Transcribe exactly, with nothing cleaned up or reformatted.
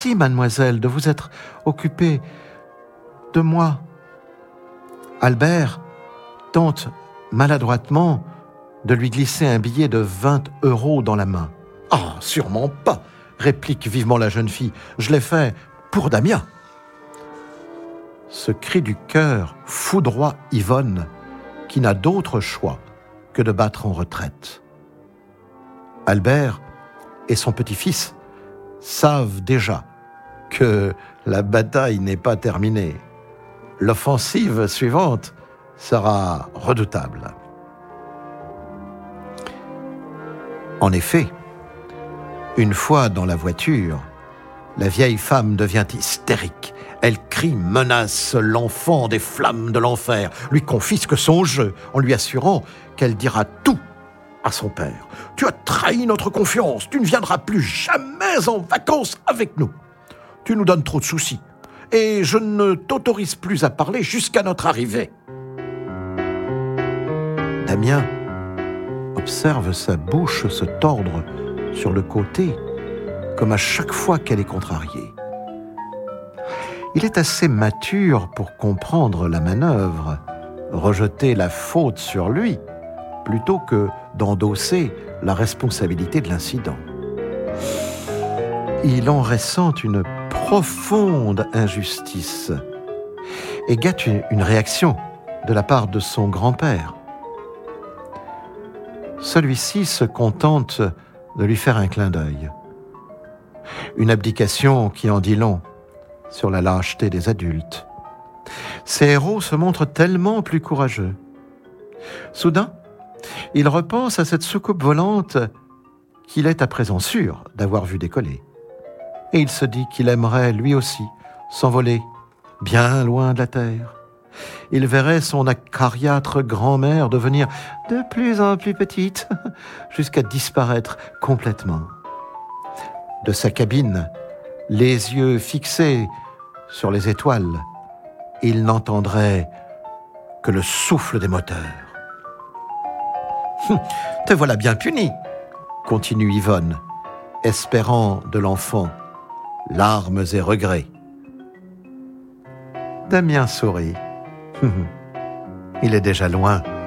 Merci, mademoiselle, de vous être occupée de moi. » Albert tente maladroitement de lui glisser un billet de vingt euros dans la main. « Ah, sûrement pas !» réplique vivement la jeune fille. « Je l'ai fait pour Damien. » Ce cri du cœur foudroie Yvonne, qui n'a d'autre choix que de battre en retraite. Albert et son petit-fils savent déjà que la bataille n'est pas terminée. L'offensive suivante sera redoutable. En effet, une fois dans la voiture, la vieille femme devient hystérique. Elle crie, menace l'enfant des flammes de l'enfer, lui confisque son jeu en lui assurant qu'elle dira tout à son père. « Tu as trahi notre confiance, tu ne viendras plus jamais en vacances avec nous. Tu nous donnes trop de soucis et je ne t'autorise plus à parler jusqu'à notre arrivée. » Damien observe sa bouche se tordre sur le côté, comme à chaque fois qu'elle est contrariée. Il est assez mature pour comprendre la manœuvre, rejeter la faute sur lui, plutôt que d'endosser la responsabilité de l'incident. Il en ressent une profonde injustice et guette une réaction de la part de son grand-père. Celui-ci se contente de lui faire un clin d'œil. Une abdication qui en dit long sur la lâcheté des adultes. Ces héros se montrent tellement plus courageux. Soudain, il repense à cette soucoupe volante qu'il est à présent sûr d'avoir vu décoller. Et il se dit qu'il aimerait, lui aussi, s'envoler bien loin de la terre. Il verrait son acariâtre grand-mère devenir de plus en plus petite, jusqu'à disparaître complètement. De sa cabine, les yeux fixés sur les étoiles, il n'entendrait que le souffle des moteurs. « Te voilà bien puni !» continue Yvonne, espérant de l'enfant larmes et regrets. Damien sourit. Il est déjà loin